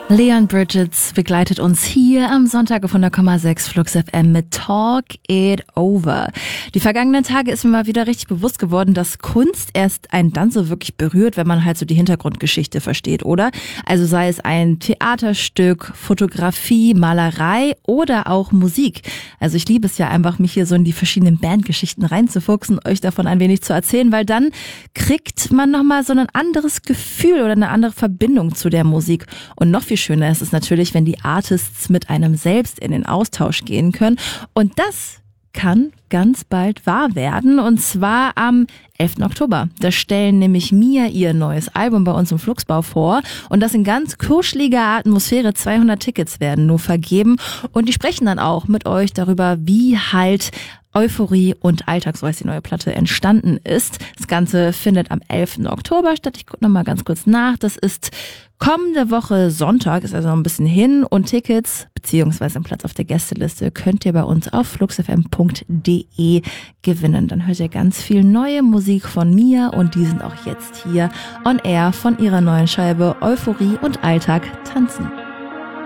Leon Bridges begleitet uns hier am Sonntag auf 100,6 Flux FM mit Talk It Over. Die vergangenen Tage ist mir mal wieder richtig bewusst geworden, dass Kunst erst einen dann so wirklich berührt, wenn man halt so die Hintergrundgeschichte versteht, oder? Also sei es ein Theaterstück, Fotografie, Malerei oder auch Musik. Also ich liebe es ja einfach, mich hier so in die verschiedenen Bandgeschichten reinzufuchsen, euch davon ein wenig zu erzählen, weil dann kriegt man nochmal so ein anderes Gefühl oder eine andere Verbindung zu der Musik. Und noch viel schöner ist es natürlich, wenn die Artists mit einem selbst in den Austausch gehen können. Und das kann ganz bald wahr werden, und zwar am 11. Oktober. Da stellen nämlich Mia ihr neues Album bei uns im Fluxbau vor, und das in ganz kuscheliger Atmosphäre. 200 Tickets werden nur vergeben, und die sprechen dann auch mit euch darüber, wie halt Euphorie und Alltag, so heißt die neue Platte, entstanden ist. Das Ganze findet am 11. Oktober statt. Ich gucke nochmal ganz kurz nach. Das ist kommende Woche Sonntag, ist also noch ein bisschen hin, und Tickets beziehungsweise einen Platz auf der Gästeliste könnt ihr bei uns auf fluxfm.de gewinnen. Dann hört ihr ganz viel neue Musik von mir, und die sind auch jetzt hier on air von ihrer neuen Scheibe Euphorie und Alltag tanzen.